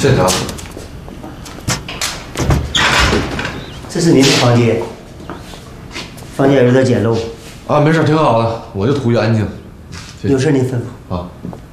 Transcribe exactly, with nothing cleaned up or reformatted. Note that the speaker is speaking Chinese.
谢谢大夫。 这是您的房间，房间有点简陋。 啊，没事，挺好的，我就图一安静。 有事您吩咐。 啊。